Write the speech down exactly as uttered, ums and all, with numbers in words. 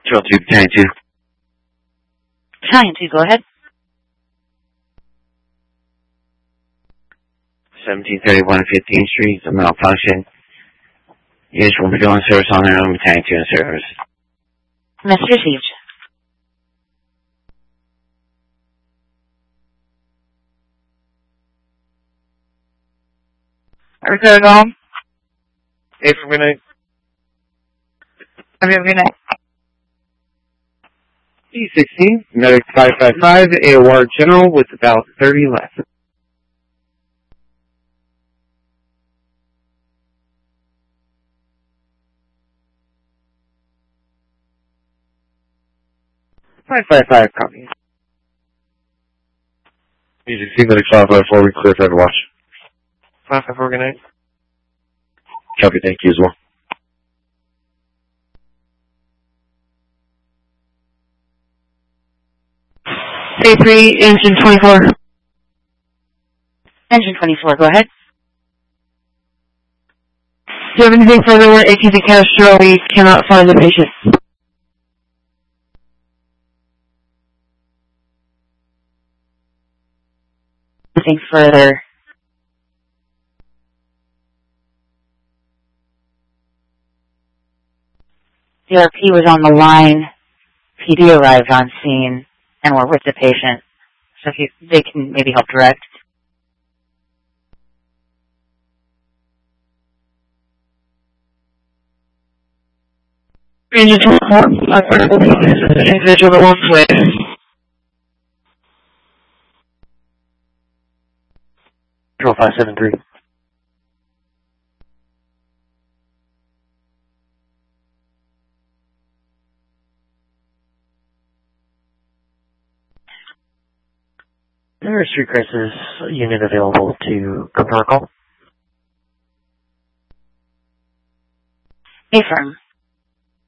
Trail two, Battalion two. Battalion two, go ahead. seventeen thirty-one fifteenth Street, a malfunction. Units will be doing service on their own. Battalion two in service. Message received. Are we going home? Hey, for good night. Have a good night. D sixteen, Medic five five five, A O R General with about thirty left. five five five, copy. D sixteen, Medic five five four, we clear for watch. five five four, good night. Copy, thank you as well. A three, engine twenty-four. Engine twenty-four, go ahead. Do you have anything further where A T V Castro, we cannot find the patient? Nothing further. C R P was on the line. P D arrived on scene, and we're with the patient. So if you, they can maybe help direct. Engine twenty-four, individual that wants way. Control five seven three. There is street crisis unit available to confirm a call. Affirm.